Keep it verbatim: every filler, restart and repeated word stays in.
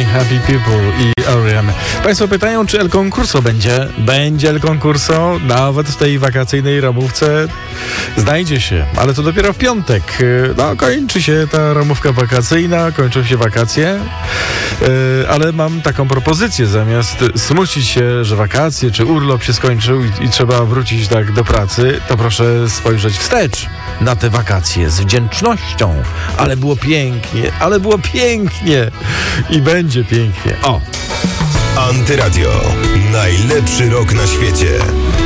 Happy People i Orion. Państwo pytają, czy El Concurso będzie? Będzie El Concurso, nawet w tej wakacyjnej ramówce znajdzie się, ale to dopiero w piątek. No, kończy się ta ramówka wakacyjna, kończą się wakacje, yy, ale mam taką propozycję, zamiast smucić się, że wakacje czy urlop się skończył i, i trzeba wrócić tak do pracy, to proszę spojrzeć wstecz na te wakacje z wdzięcznością. Ale było pięknie, ale było pięknie i będzie pięknie. O! Antyradio. Najlepszy rok na świecie.